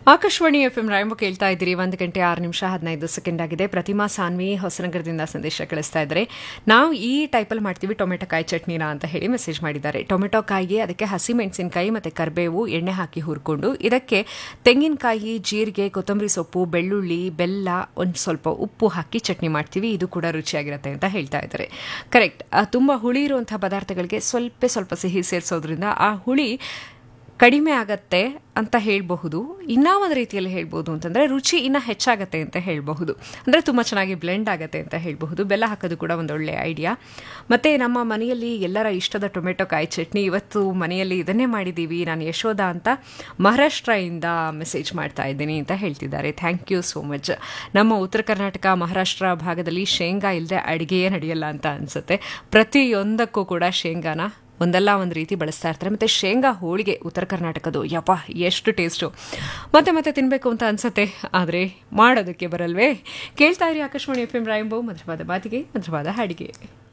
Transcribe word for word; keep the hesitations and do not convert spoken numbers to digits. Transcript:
Akashvani F M ರಾಯಂಬ ಕೇಳ್ತಾ ಇದ್ದೀರಿ. ಒಂದು ಗಂಟೆ ಆರು ನಿಮಿಷ ಹದಿನೈದು ಸೆಕೆಂಡ್ ಆಗಿದೆ. ಪ್ರತಿಮಾ ಸಾನ್ವಿ ಹೊಸನಗರದಿಂದ ಸಂದೇಶ ಕಳಿಸ್ತಾ ಇದ್ದಾರೆ. ನಾವು ಈ ಟೈಪಲ್ಲಿ ಮಾಡ್ತೀವಿ ಟೊಮೆಟೊ ಕಾಯಿ ಚಟ್ನಿನ ಅಂತ ಹೇಳಿ ಮೆಸೇಜ್ ಮಾಡಿದ್ದಾರೆ. ಟೊಮೆಟೊ ಕಾಯಿಗೆ ಅದಕ್ಕೆ ಹಸಿಮೆಣಸಿನಕಾಯಿ ಮತ್ತು ಕರಿಬೇವು ಎಣ್ಣೆ ಹಾಕಿ ಹುರ್ಕೊಂಡು ಇದಕ್ಕೆ ತೆಂಗಿನಕಾಯಿ, ಜೀರಿಗೆ, ಕೊತ್ತಂಬರಿ ಸೊಪ್ಪು, ಬೆಳ್ಳುಳ್ಳಿ, ಬೆಲ್ಲ, ಒಂದು ಸ್ವಲ್ಪ ಉಪ್ಪು ಹಾಕಿ ಚಟ್ನಿ ಮಾಡ್ತೀವಿ. ಇದು ಕೂಡ ರುಚಿಯಾಗಿರುತ್ತೆ ಅಂತ ಹೇಳ್ತಾ ಇದ್ದಾರೆ. ಕರೆಕ್ಟ್. ತುಂಬ ಹುಳಿ ಇರುವಂತಹ ಪದಾರ್ಥಗಳಿಗೆ ಸ್ವಲ್ಪ ಸ್ವಲ್ಪ ಸಿಹಿ ಸೇರಿಸೋದ್ರಿಂದ ಆ ಹುಳಿ ಕಡಿಮೆ ಆಗತ್ತೆ ಅಂತ ಹೇಳಬಹುದು. ಇನ್ನೂ ಒಂದು ರೀತಿಯಲ್ಲಿ ಹೇಳ್ಬೋದು ಅಂತಂದರೆ ರುಚಿ ಇನ್ನೂ ಹೆಚ್ಚಾಗತ್ತೆ ಅಂತ ಹೇಳಬಹುದು. ಅಂದರೆ ತುಂಬ ಚೆನ್ನಾಗಿ ಬ್ಲೆಂಡ್ ಆಗುತ್ತೆ ಅಂತ ಹೇಳಬಹುದು. ಬೆಲ್ಲ ಹಾಕೋದು ಕೂಡ ಒಂದು ಒಳ್ಳೆಯ ಐಡಿಯಾ. ಮತ್ತು ನಮ್ಮ ಮನೆಯಲ್ಲಿ ಎಲ್ಲರ ಇಷ್ಟದ ಟೊಮೆಟೊ ಕಾಯಿ ಚಟ್ನಿ ಇವತ್ತು ಮನೆಯಲ್ಲಿ ಇದನ್ನೇ ಮಾಡಿದ್ದೀವಿ. ನಾನು ಯಶೋಧ ಅಂತ ಮಹಾರಾಷ್ಟ್ರದಿಂದ ಮೆಸೇಜ್ ಮಾಡ್ತಾ ಇದ್ದೀನಿ ಅಂತ ಹೇಳ್ತಿದ್ದಾರೆ. Thank you so much. ನಮ್ಮ ಉತ್ತರ ಕರ್ನಾಟಕ ಮಹಾರಾಷ್ಟ್ರ ಭಾಗದಲ್ಲಿ ಶೇಂಗಾ ಇಲ್ಲದೆ ಅಡುಗೆಯೇ ನಡೆಯಲ್ಲ ಅಂತ ಅನಿಸುತ್ತೆ. ಪ್ರತಿಯೊಂದಕ್ಕೂ ಕೂಡ ಶೇಂಗಾನ ಒಂದಲ್ಲ ಒಂದು ರೀತಿ ಬಳಸ್ತಾ ಇರ್ತಾರೆ. ಮತ್ತು ಶೇಂಗಾ ಹೋಳಿಗೆ ಉತ್ತರ ಕರ್ನಾಟಕದ್ದು ಯಪ್ಪ ಎಷ್ಟು ಟೇಸ್ಟು. ಮತ್ತೆ ಮತ್ತೆ ತಿನ್ನಬೇಕು ಅಂತ ಅನ್ಸುತ್ತೆ, ಆದರೆ ಮಾಡೋದಕ್ಕೆ ಬರಲ್ವೇ. ಕೇಳ್ತಾ ಇರಿ ಆಕಾಶವಾಣಿ ಎಫ್ ಎಂ ರಾಯಂಬೋ. ಮಧುರವಾದ ಮಾತಿಗೆ ಮಧುರವಾದ ಹಾಡಿಗೆ.